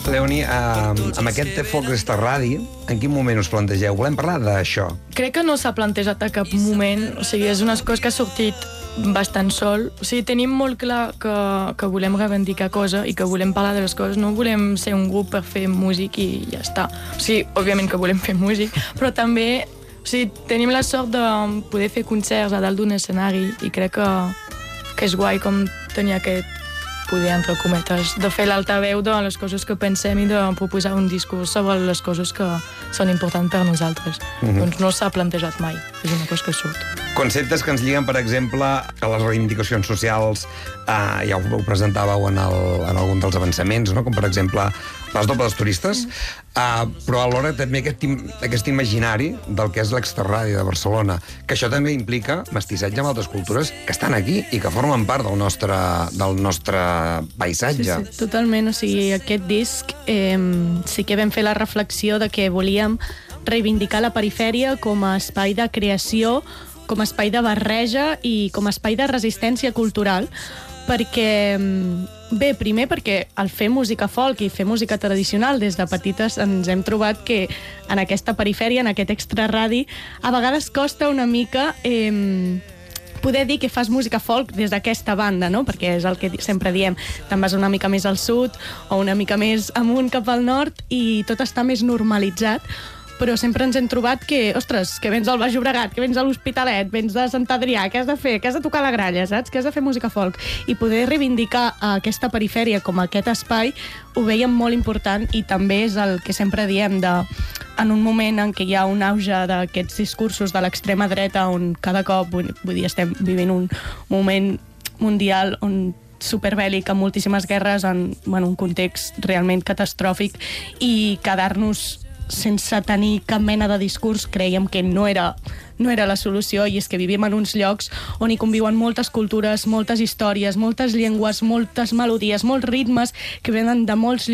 Leoni, amb aquest Folk Star Radi, en quin moment us plantegeu? Volem parlar d'això. Crec que no s'ha plantejat a cap moment. O sigui, és unes coses que ha sortit bastant sol. O sigui, tenim molt clar que volem reivindicar coses i que volem parlar de les coses. No volem ser un grup per fer músic i ja està. O sigui, òbviament que volem fer músic, però també tenim la sort de poder fer concerts a dalt d'un escenari i crec que és guai com tenir aquest poder, entre cometes, de fer l'altaveu de les coses que pensem i de proposar un discurs sobre les coses que són importants per nosaltres. Doncs no s'ha plantejat mai, és una cosa que surt. Conceptes que ens lliguen, per exemple, a les reivindicacions socials, ja ho presentàveu en algun dels avançaments, no? Com per exemple les dobles turistes, però alhora també aquest imaginari del que és l'Extraradi de Barcelona, que això també implica mestissatge amb altres cultures que estan aquí i que formen part del nostre paisatge. Sí, totalment. O sigui, aquest disc sí que vam fer la reflexió de que volíem reivindicar la perifèria com a espai de creació, com a espai de barreja i com a espai de resistència cultural, perquè, bé, primer perquè al fer música folk i fer música tradicional des de petites ens hem trobat que en aquesta perifèria, en aquest extraradi, a vegades costa una mica poder dir que fas música folk des d'aquesta banda, no? Perquè és el que sempre diem, te'n vas una mica més al sud o una mica més amunt cap al nord i tot està més normalitzat, però sempre ens hem trobat que, ostres, que vens al Baix Llobregat, que vens a l'Hospitalet, vens de Sant Adrià, què has de fer? Què has de tocar la gralla, saps? Que has de fer música folk. I poder reivindicar aquesta perifèria com aquest espai ho veiem molt important i també és el que sempre diem en un moment en què hi ha un auge d'aquests discursos de l'extrema dreta on cada cop, vull dir, estem vivint un moment mundial on superbèl·lic, amb moltíssimes guerres, en un context realment catastròfic, i quedar-nos sense tenir cap mena de discurs creiem que no era la solució, i és que vivim en uns llocs on hi conviuen moltes cultures, moltes històries, moltes llengües, moltes melodies, molts ritmes que venen de molts